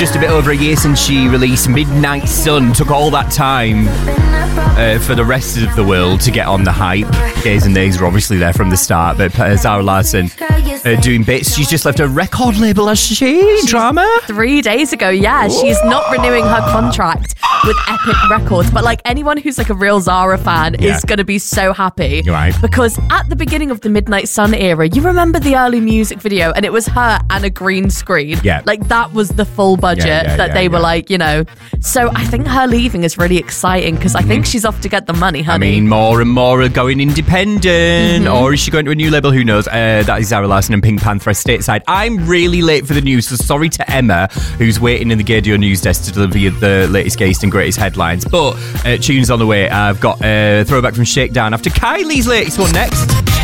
just a bit over a year since she released Midnight Sun. Took all that time for the rest of the world to get on the hype. Gays and Nays were obviously there from the start, but Zara Larsson doing bits. She's just left a record label, has she? Drama? 3 days ago, yeah. She's not renewing her contract with Epic Records, but like anyone who's like a real Zara fan is going to be so happy. Right. Because at the beginning of the Midnight Sun era, you remember the early music video and it was her and a green screen. Yeah. Like that was the full budget that they were like, you know. So I think her leaving is really exciting because I think she's off to get the money, honey. I mean, more and more are going independent. Or is she going to a new label? Who knows? That is Zara Larsson and Pink Panther Stateside. I'm really late for the news, so sorry to Emma, who's waiting in the Gaydio news desk to deliver you the latest, gayest and greatest headlines. But tunes on the way. I've got a throwback from Shakedown after Kylie's latest one next.